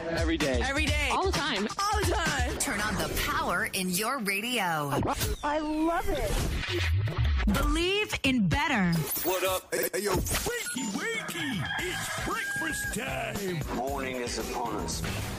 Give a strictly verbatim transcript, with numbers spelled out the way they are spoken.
Every day. Every day. All the time. All the time. Turn on the power in your radio. I love it. Believe in better. What up? Hey, hey, yo. Wakey, wakey. It's breakfast time. Morning is upon us.